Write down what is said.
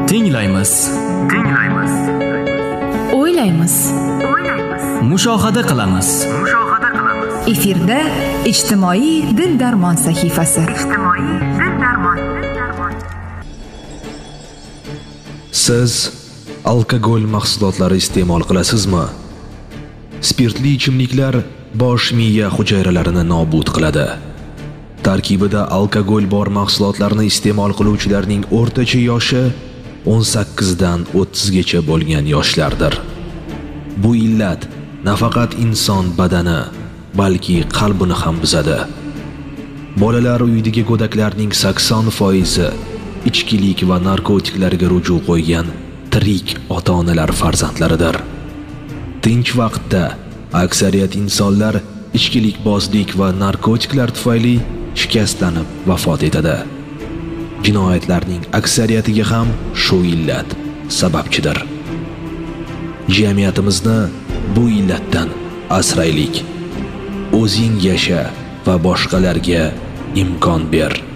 Tinglaymiz. O'ylaymiz. Mushohada qilamiz. Efirda ijtimoiy dil-darmon sahifasi. Siz alkogol mahsulotlari iste'mol qilasizmi? Spirtli ichimliklar bosh miya hujayralarini nobud qiladi. Tarkibida alkogol bor mahsulotlarni iste'mol qiluvchilarning o'rtacha yoshi 18 dan 30 gacha bo'lgan yoshlardir. Bu illat nafaqat inson badani, balki qalbini ham buzadi. Bolalar uyidagi go'daklarning 80% ichkilik va narkotiklarga ruju qo'ygan tirik ota-onalar farzandlaridir. Tinch vaqtda aksariyat insonlar ichkilikbozlik va narkotiklar tufayli shikastlanib vafot etadi. Jinoyatlarning aksariyatiga ham shu illat sababchidir. Jamiyatimizni bu illatdan asraylik. O'zing yasha va boshqalarga imkon ber.